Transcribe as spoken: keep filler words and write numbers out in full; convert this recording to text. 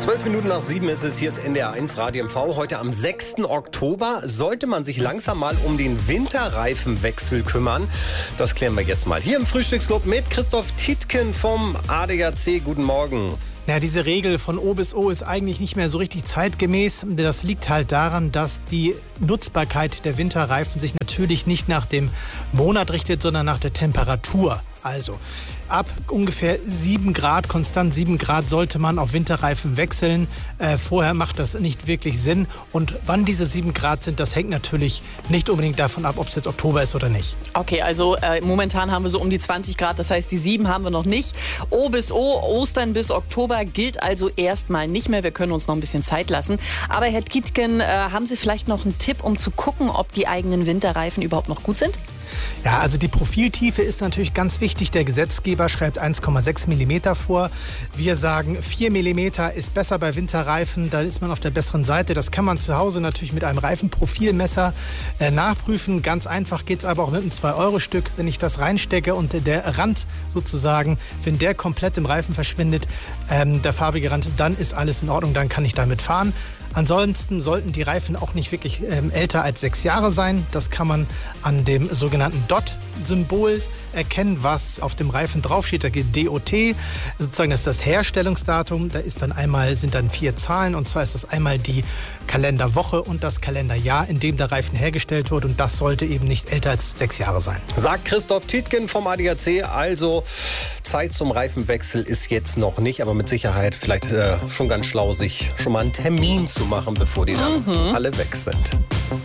Zwölf Minuten nach sieben ist es, hier ist N D R eins Radio M V. Heute am sechsten Oktober sollte man sich langsam mal um den Winterreifenwechsel kümmern. Das klären wir jetzt mal. Hier im Frühstücksclub mit Christoph Tietgen vom A D A C. Guten Morgen. Ja, diese Regel von O bis O ist eigentlich nicht mehr so richtig zeitgemäß. Das liegt halt daran, dass die Nutzbarkeit der Winterreifen sich natürlich nicht nach dem Monat richtet, sondern nach der Temperatur. Also ab ungefähr sieben Grad, konstant sieben Grad, sollte man auf Winterreifen wechseln. Äh, vorher macht das nicht wirklich Sinn. Und wann diese sieben Grad sind, das hängt natürlich nicht unbedingt davon ab, ob es jetzt Oktober ist oder nicht. Okay, also äh, momentan haben wir so um die zwanzig Grad, das heißt, die sieben haben wir noch nicht. O bis O, Ostern bis Oktober gilt also erstmal nicht mehr. Wir können uns noch ein bisschen Zeit lassen. Aber Herr Tietgen, äh, haben Sie vielleicht noch einen Tipp, um zu gucken, ob die eigenen Winterreifen überhaupt noch gut sind? Ja, also die Profiltiefe ist natürlich ganz wichtig. Der Gesetzgeber schreibt eins Komma sechs Millimeter vor. Wir sagen, vier Millimeter ist besser bei Winterreifen. Da ist man auf der besseren Seite. Das kann man zu Hause natürlich mit einem Reifenprofilmesser äh, nachprüfen. Ganz einfach geht es aber auch mit einem zwei Euro Stück. Wenn ich das reinstecke und der Rand sozusagen, wenn der komplett im Reifen verschwindet, ähm, der farbige Rand, dann ist alles in Ordnung. Dann kann ich damit fahren. Ansonsten sollten die Reifen auch nicht wirklich ähm, älter als sechs Jahre sein. Das kann man an dem sogenannten D O T-Symbol erkennen, was auf dem Reifen draufsteht. Da geht D O T, sozusagen das ist das Herstellungsdatum. Da ist dann einmal, sind dann vier Zahlen, und zwar ist das einmal die Kalenderwoche und das Kalenderjahr, in dem der Reifen hergestellt wurde, und das sollte eben nicht älter als sechs Jahre sein. Sagt Christoph Tietgen vom A D A C. Also Zeit zum Reifenwechsel ist jetzt noch nicht, aber mit Sicherheit vielleicht äh, schon ganz schlau, sich schon mal einen Termin zu machen, bevor die dann mhm. alle weg sind.